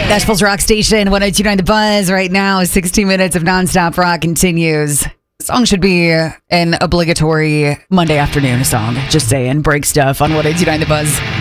Nashville's Rock Station, 102.9 The Buzz. Right now, 16 minutes of nonstop rock continues. The song should be an obligatory Monday afternoon song. Just saying, break stuff on 102.9 The Buzz.